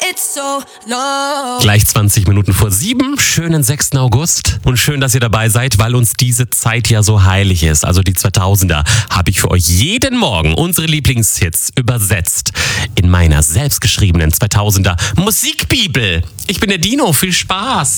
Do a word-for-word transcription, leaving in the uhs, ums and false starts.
it's so long. Gleich zwanzig Minuten vor sieben, schönen sechsten August. Und schön, dass ihr dabei seid, weil uns diese Zeit ja so heilig ist. Also die zweitausender habe ich für euch jeden Morgen unsere Lieblingshits übersetzt in meiner selbstgeschriebenen zweitausender Musikbibel. Ich bin der Dino, viel Spaß.